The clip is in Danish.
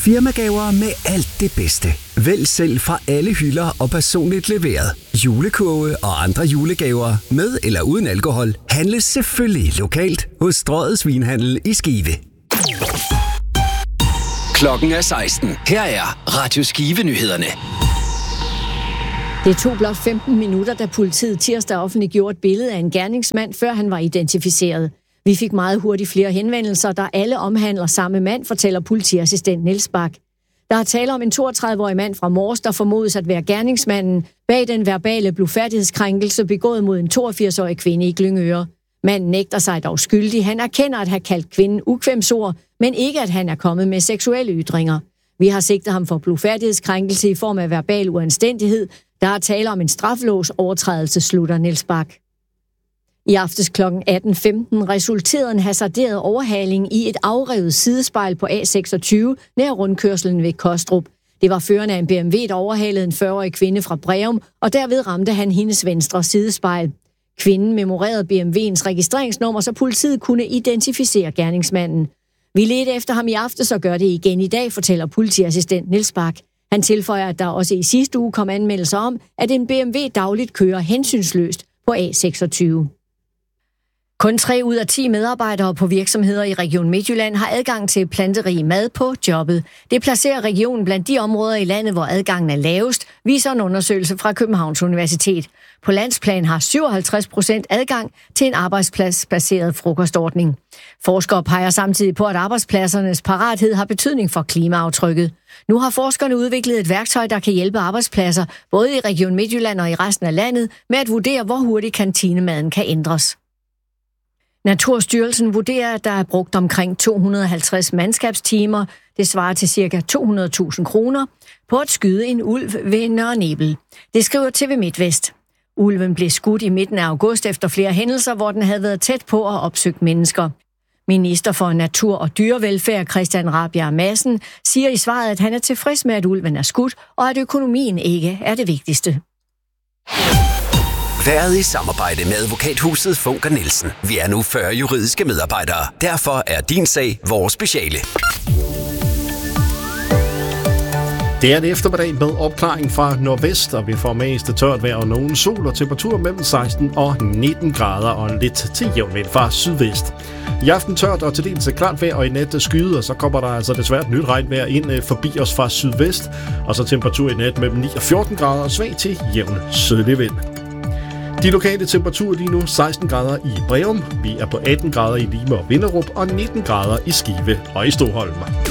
Firmagaver med alt det bedste. Vælg selv fra alle hylder og personligt leveret. Julekurve og andre julegaver med eller uden alkohol handles selvfølgelig lokalt hos Strøget Svinhandel i Skive. Klokken er 16. Her er Radio Skive-nyhederne. Det tog blot 15 minutter, da politiet tirsdag offentliggjorde et billede af en gerningsmand, før han var identificeret. Vi fik meget hurtigt flere henvendelser, der alle omhandler samme mand, fortæller politiassistent Niels Bak. Der er tale om en 32-årig mand fra Mors, der formodes at være gerningsmanden bag den verbale blufærdighedskrænkelse begået mod en 82-årig kvinde i Glyngøre. Manden nægter sig dog skyldig. Han erkender at have kaldt kvinden ukvemsord, men ikke at han er kommet med seksuelle ytringer. Vi har sigtet ham for blufærdighedskrænkelse i form af verbal uanstændighed. Der er tale om en straffelovs overtrædelse, slutter Niels Bak. I aftes kl. 18.15 resulterede en hasarderet overhaling i et afrevet sidespejl på A26 nær rundkørslen ved Kostrup. Det var føreren af en BMW, der overhalede en 40-årig kvinde fra Breum, og derved ramte han hendes venstre sidespejl. Kvinden memorerede BMW'ens registreringsnummer, så politiet kunne identificere gerningsmanden. Vi ledte efter ham i aftes og gør det igen i dag, fortæller politiassistent Niels Bak. Han tilføjer, at der også i sidste uge kom anmeldelser om, at en BMW dagligt kører hensynsløst på A26. Kun 3 ud af 10 medarbejdere på virksomheder i Region Midtjylland har adgang til planterig mad på jobbet. Det placerer regionen blandt de områder i landet, hvor adgangen er lavest, viser en undersøgelse fra Københavns Universitet. På landsplan har 57% adgang til en arbejdspladsbaseret frokostordning. Forskere peger samtidig på, at arbejdspladsernes parathed har betydning for klimaaftrykket. Nu har forskerne udviklet et værktøj, der kan hjælpe arbejdspladser, både i Region Midtjylland og i resten af landet, med at vurdere, hvor hurtigt kantinemaden kan ændres. Naturstyrelsen vurderer, at der er brugt omkring 250 mandskabstimer, det svarer til ca. 200.000 kroner, på at skyde en ulv ved Nørre Nebel. Det skriver TV MidtVest. Ulven blev skudt i midten af august efter flere hændelser, hvor den havde været tæt på at opsøge mennesker. Minister for Natur og Dyrevelfærd Christian Rabjerg Madsen siger i svaret, at han er tilfreds med, at ulven er skudt, og at økonomien ikke er det vigtigste. Været i samarbejde med advokathuset Funker Nielsen. Vi er nu 40 juridiske medarbejdere. Derfor er din sag vores speciale. Det er en eftermiddag med opklaring fra nordvest, og vi får mest tørt vejr og nogen sol og temperatur mellem 16 og 19 grader og lidt til jævn vind fra sydvest. I aften tørt og til dels klart vejr og i nat skyde, og så kommer der altså desværre et nyt regnvejr ind forbi os fra sydvest, og så temperatur i nat mellem 9 og 14 grader og svag til jævn sydlig vind. De lokale temperaturer lige nu 16 grader i Breum, vi er på 18 grader i Lime og Vinderup og 19 grader i Skive og i Stoholm.